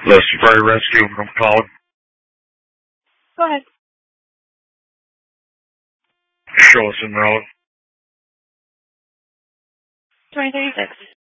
Lester Fire Rescue, I'm calling. Go ahead. Show us in Maryland. 2036.